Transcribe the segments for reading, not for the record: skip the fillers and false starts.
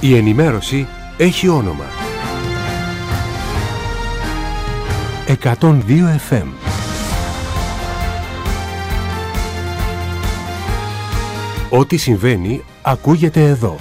Η ενημέρωση έχει όνομα. 102 FM. Ό,τι συμβαίνει ακούγεται εδώ.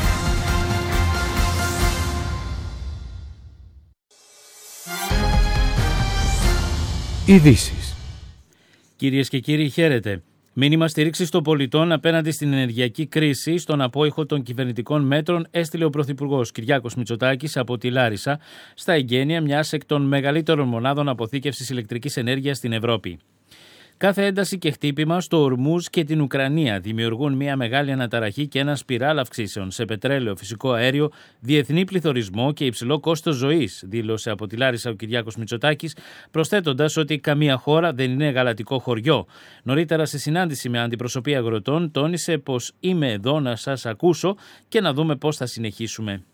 Ειδήσεις. Κυρίες και κύριοι, χαίρετε. Μήνυμα στήριξης των πολιτών απέναντι στην ενεργειακή κρίση στον απόϊχο των κυβερνητικών μέτρων έστειλε ο Πρωθυπουργός Κυριάκος Μητσοτάκης από τη Λάρισα στα εγγένεια μιας εκ των μεγαλύτερων μονάδων αποθήκευσης ηλεκτρικής ενέργειας στην Ευρώπη. Κάθε ένταση και χτύπημα στο Ορμούζ και την Ουκρανία δημιουργούν μια μεγάλη αναταραχή και ένα σπιράλ αυξήσεων σε πετρέλαιο, φυσικό αέριο, διεθνή πληθωρισμό και υψηλό κόστος ζωής, δήλωσε από τη Λάρισα ο Κυριάκος Μητσοτάκης, προσθέτοντας ότι καμία χώρα δεν είναι γαλατικό χωριό. Νωρίτερα, σε συνάντηση με αντιπροσωπεία αγροτών, τόνισε πως είμαι εδώ να σας ακούσω και να δούμε πώς θα συνεχίσουμε.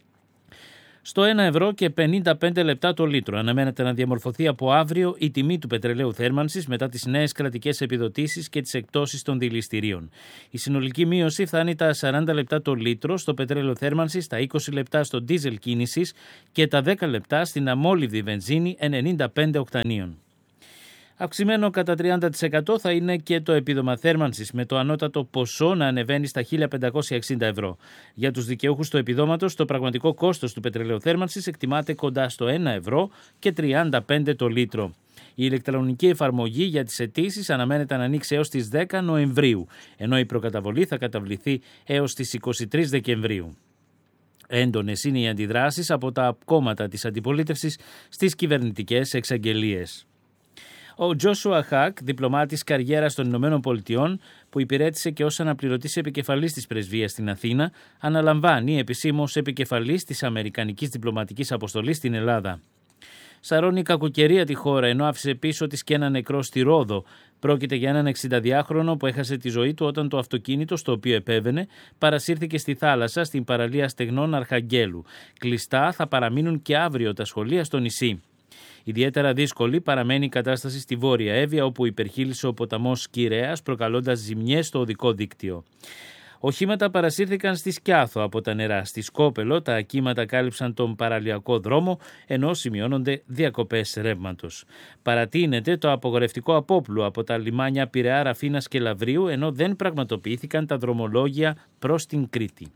Στο 1 ευρώ και 55 λεπτά το λίτρο αναμένεται να διαμορφωθεί από αύριο η τιμή του πετρελαίου θέρμανσης μετά τις νέες κρατικές επιδοτήσεις και τις εκπτώσεις των δηληστηρίων. Η συνολική μείωση φτάνει τα 40 λεπτά το λίτρο στο πετρέλαιο θέρμανσης, τα 20 λεπτά στο ντίζελ κίνησης και τα 10 λεπτά στην αμόλυβδη βενζίνη 95 οκτανίων. Αυξημένο κατά 30% θα είναι και το επίδομα θέρμανσης, με το ανώτατο ποσό να ανεβαίνει στα 1.560 ευρώ. Για τους δικαιούχους του επιδόματος, το πραγματικό κόστος του πετρελαίου θέρμανσης εκτιμάται κοντά στο 1 ευρώ και 35 το λίτρο. Η ηλεκτρονική εφαρμογή για τις αιτήσεις αναμένεται να ανοίξει έως τις 10 Νοεμβρίου, ενώ η προκαταβολή θα καταβληθεί έως τις 23 Δεκεμβρίου. Έντονες είναι οι αντιδράσεις από τα κόμματα της αντιπολίτευσης στις κυβερνητικές εξαγγελίες. Ο Τζόσουα Χακ, διπλωμάτης καριέρας των Ηνωμένων Πολιτειών, που υπηρέτησε και ως αναπληρωτής επικεφαλής της πρεσβείας στην Αθήνα, αναλαμβάνει επισήμως επικεφαλής της Αμερικανικής διπλωματικής αποστολής στην Ελλάδα. Σαρώνει κακοκαιρία τη χώρα, ενώ άφησε πίσω της και ένα νεκρό στη Ρόδο. Πρόκειται για έναν 62χρονο που έχασε τη ζωή του όταν το αυτοκίνητο στο οποίο επέβαινε παρασύρθηκε στη θάλασσα στην παραλία Στεγνών Αρχαγγέλου. Κλειστά θα παραμείνουν και αύριο τα σχολεία στο νησί. Ιδιαίτερα δύσκολη παραμένει η κατάσταση στη Βόρεια Εύβοια, όπου υπερχείλησε ο ποταμός Κυρέας, προκαλώντας ζημιές στο οδικό δίκτυο. Οχήματα παρασύρθηκαν στη Σκιάθο από τα νερά. Στη Σκόπελο τα κύματα κάλυψαν τον παραλιακό δρόμο, ενώ σημειώνονται διακοπές ρεύματος. Παρατείνεται το απογορευτικό απόπλου από τα λιμάνια Πειραιά, Ραφίνας και Λαβρίου, ενώ δεν πραγματοποιήθηκαν τα δρομολόγια προς την Κρήτη.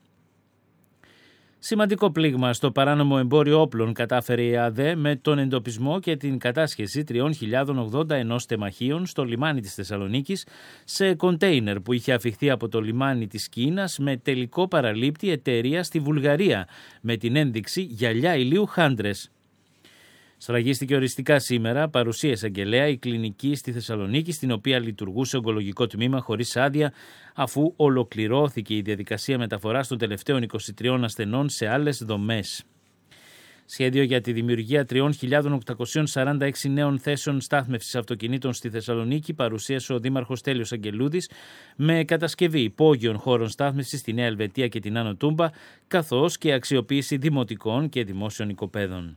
Σημαντικό πλήγμα στο παράνομο εμπόριο όπλων κατάφερε η ΑΔΕ με τον εντοπισμό και την κατάσχεση 3.081 τεμαχίων στο λιμάνι της Θεσσαλονίκης σε κοντέινερ που είχε αφιχθεί από το λιμάνι της Κίνας με τελικό παραλήπτη εταιρεία στη Βουλγαρία με την ένδειξη «Γυαλιά ηλίου Χάντρες». Σφραγίστηκε οριστικά σήμερα, παρουσία εισαγγελέα, η κλινική στη Θεσσαλονίκη, στην οποία λειτουργούσε ογκολογικό τμήμα χωρίς άδεια, αφού ολοκληρώθηκε η διαδικασία μεταφοράς των τελευταίων 23 ασθενών σε άλλες δομές. Σχέδιο για τη δημιουργία 3.846 νέων θέσεων στάθμευσης αυτοκινήτων στη Θεσσαλονίκη παρουσίασε ο Δήμαρχος Τέλειος Αγγελούδης, με κατασκευή υπόγειων χώρων στάθμευσης στη Νέα Ελβετία και την Άνω Τούμπα, καθώς και αξιοποίηση δημοτικών και δημόσιων οικοπαίδων.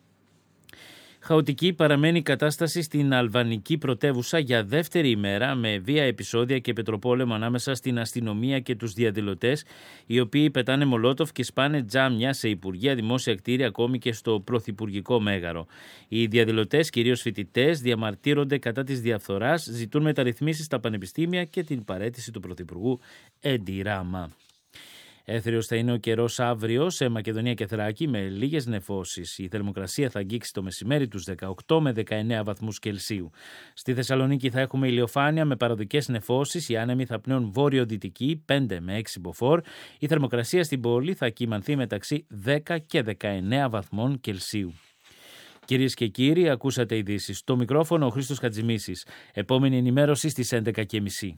Χαοτική παραμένει η κατάσταση στην αλβανική πρωτεύουσα για δεύτερη ημέρα, με βία επεισόδια και πετροπόλεμο ανάμεσα στην αστυνομία και τους διαδηλωτές, οι οποίοι πετάνε μολότοφ και σπάνε τζάμια σε υπουργεία, δημόσια κτίρια, ακόμη και στο πρωθυπουργικό μέγαρο. Οι διαδηλωτές, κυρίως φοιτητές, διαμαρτύρονται κατά της διαφθοράς, ζητούν μεταρρυθμίσεις στα πανεπιστήμια και την παραίτηση του πρωθυπουργού Έντι Ράμα. Έθριος θα είναι ο καιρός αύριο σε Μακεδονία και Θράκη με λίγες νεφώσεις. Η θερμοκρασία θα αγγίξει το μεσημέρι τους 18 με 19 βαθμούς Κελσίου. Στη Θεσσαλονίκη θα έχουμε ηλιοφάνεια με παροδικές νεφώσεις. Οι άνεμοι θα πνέουν βόρειο-δυτική 5 με 6 μποφόρ. Η θερμοκρασία στην πόλη θα κυμανθεί μεταξύ 10 και 19 βαθμών Κελσίου. Κυρίες και κύριοι, ακούσατε ειδήσεις. Στο μικρόφωνο ο Χρήστος Χατζημίσης. Επόμενη ενημέρωση στις 11:30.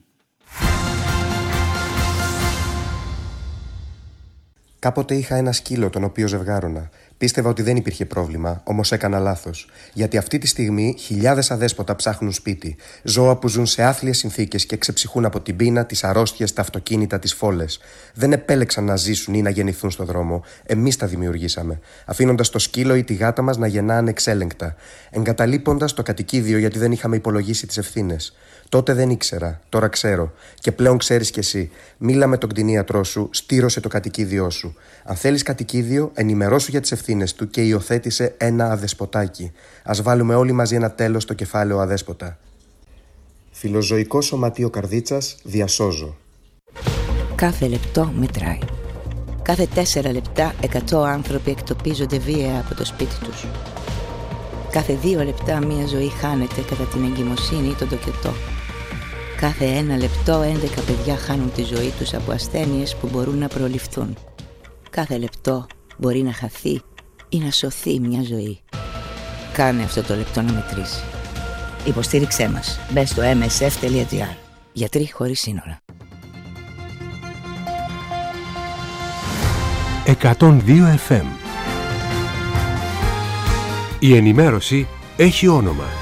Κάποτε είχα ένα σκύλο τον οποίο ζευγάρωνα. Πίστευα ότι δεν υπήρχε πρόβλημα, όμως έκανα λάθος. Γιατί αυτή τη στιγμή χιλιάδες αδέσποτα ψάχνουν σπίτι. Ζώα που ζουν σε άθλιες συνθήκες και ξεψυχούν από την πείνα, τις αρρώστιες, τα αυτοκίνητα, τις φόλες. Δεν επέλεξαν να ζήσουν ή να γεννηθούν στον δρόμο. Εμείς τα δημιουργήσαμε. Αφήνοντας το σκύλο ή τη γάτα μας να γεννά ανεξέλεγκτα. Εγκαταλείποντας το κατοικίδιο γιατί δεν είχαμε υπολογίσει τις ευθύνες. Τότε δεν ήξερα, τώρα ξέρω. Και πλέον ξέρεις κι εσύ. Μίλα με τον κτηνίατρό σου, στήρωσε το κατοικίδιό σου. Αν θέλεις κατοικίδιο, ενημερώσου για τις ευθύνες του και υιοθέτησε ένα αδεσποτάκι. Ας βάλουμε όλοι μαζί ένα τέλος στο κεφάλαιο αδέσποτα. Φιλοζωικό Σωματείο Καρδίτσας, διασώζω. Κάθε λεπτό μετράει. Κάθε 4 λεπτά 100 άνθρωποι εκτοπίζονται βία από το σπίτι τους. Κάθε 2 λεπτά μία ζωή χάνεται κατά την εγκυμοσύνη ή τον τοκετό. Κάθε 1 λεπτό 11 παιδιά χάνουν τη ζωή τους από ασθένειες που μπορούν να προληφθούν. Κάθε λεπτό μπορεί να χαθεί ή να σωθεί μια ζωή. Κάνε αυτό το λεπτό να μετρήσει. Υποστήριξέ μας. Μπες στο msf.gr. Γιατροί χωρίς σύνορα. 102 FM. Η ενημέρωση έχει όνομα.